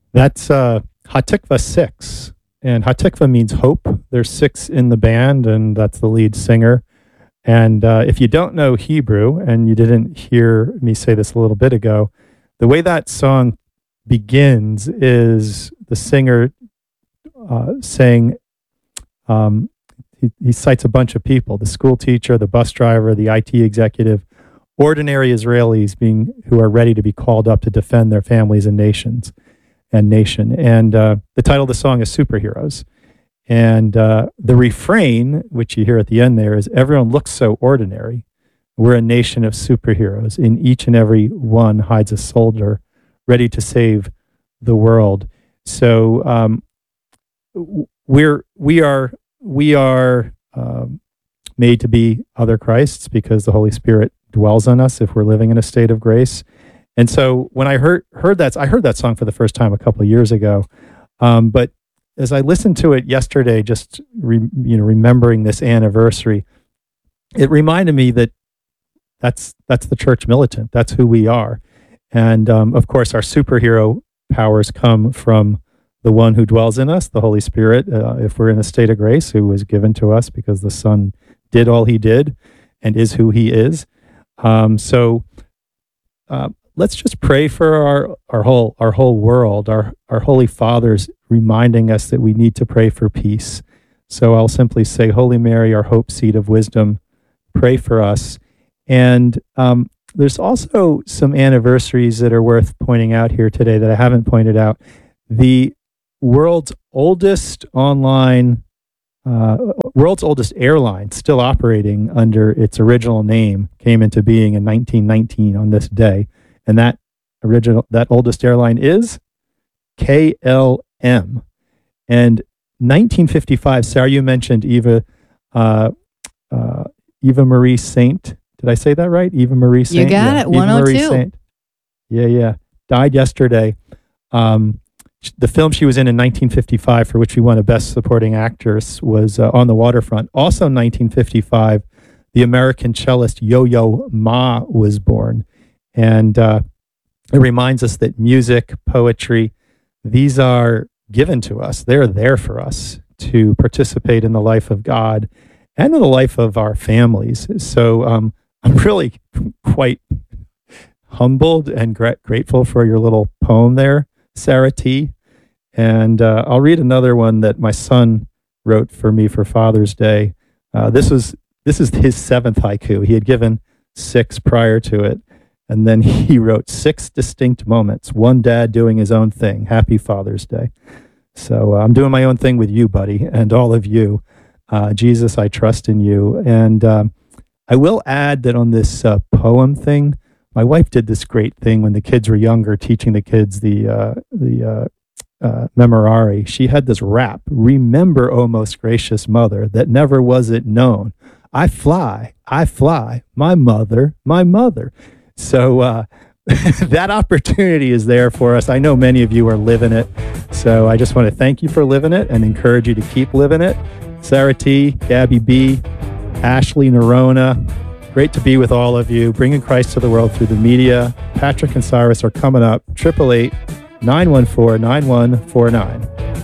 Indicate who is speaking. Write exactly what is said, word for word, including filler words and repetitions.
Speaker 1: That's uh, Hatikva six. And Hatikva means hope. There's six in the band, and that's the lead singer. And uh, if you don't know Hebrew, and you didn't hear me say this a little bit ago, the way that song begins is the singer uh, saying, um, he, he cites a bunch of people, the school teacher, the bus driver, the I T executive, ordinary Israelis being who are ready to be called up to defend their families and nations and nation. And uh, the title of the song is Superheroes. And uh, the refrain, which you hear at the end there, is everyone looks so ordinary. We're a nation of superheroes. In each and every one hides a soldier ready to save the world. So um, we're we are we are um, made to be other Christs because the Holy Spirit dwells on us if we're living in a state of grace. And so when I heard heard that, I heard that song for the first time a couple of years ago. Um, but as I listened to it yesterday, just re, you know, remembering this anniversary, it reminded me that that's that's the church militant. That's who we are. And um, of course, our superhero powers come from the one who dwells in us, the Holy Spirit, uh, if we're in a state of grace, who was given to us because the Son did all he did and is who he is. Um, so uh, let's just pray for our, our whole our whole world, our, our Holy Fathers reminding us that we need to pray for peace. So I'll simply say, Holy Mary, our hope, seat of wisdom, pray for us. And um, there's also some anniversaries that are worth pointing out here today that I haven't pointed out. The world's oldest online, uh, world's oldest airline, still operating under its original name, came into being in nineteen nineteen on this day. And that original, that oldest airline is K L M. And nineteen fifty-five, Sarah, you mentioned Eva, uh, uh, Eva Marie Saint. Did I say that right? Eva Marie Saint?
Speaker 2: You got
Speaker 1: yeah.
Speaker 2: it, one oh two.
Speaker 1: Saint. Yeah, yeah. Died yesterday. Um, the film she was in in nineteen fifty-five, for which she won a Best Supporting Actress, was uh, On the Waterfront. Also nineteen fifty-five, the American cellist Yo-Yo Ma was born. And uh, it reminds us that music, poetry, these are given to us. They're there for us to participate in the life of God and in the life of our families. So um, I'm really quite humbled and gra- grateful for your little poem there, Sarah T. And uh, I'll read another one that my son wrote for me for Father's Day. Uh, this was this is his seventh haiku. He had given six prior to it. And then he wrote six distinct moments, one dad doing his own thing. Happy Father's Day. So uh, I'm doing my own thing with you, buddy, and all of you. Uh, Jesus, I trust in you. And um, I will add that on this uh, poem thing, my wife did this great thing when the kids were younger, teaching the kids the uh, the uh, uh, Memorare. She had this rap, remember, O most gracious mother, that never was it known. I fly, I fly, my mother, my mother. So uh, that opportunity is there for us. I know many of you are living it. So I just want to thank you for living it and encourage you to keep living it. Sarah T, Gabby B, Ashley Nerona, great to be with all of you, bringing Christ to the world through the media. Patrick and Cyrus are coming up, eight eight eight, nine one four, nine one four nine.